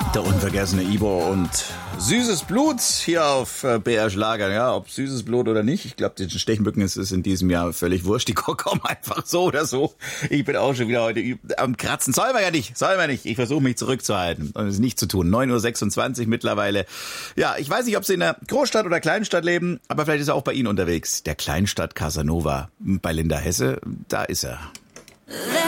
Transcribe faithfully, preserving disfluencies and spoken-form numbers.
Der unvergessene Ivo und süßes Blut hier auf B R Schlager. Ja, ob süßes Blut oder nicht. Ich glaube, den Stechmücken ist es in diesem Jahr völlig wurscht. Die kommen einfach so oder so. Ich bin auch schon wieder heute am Kratzen. Soll man ja nicht, soll man nicht. Ich versuche mich zurückzuhalten und es nicht zu tun. neun Uhr sechsundzwanzig mittlerweile. Ja, ich weiß nicht, ob Sie in einer Großstadt oder Kleinstadt leben, aber vielleicht ist er auch bei Ihnen unterwegs. Der Kleinstadt Casanova bei Linda Hesse, da ist er.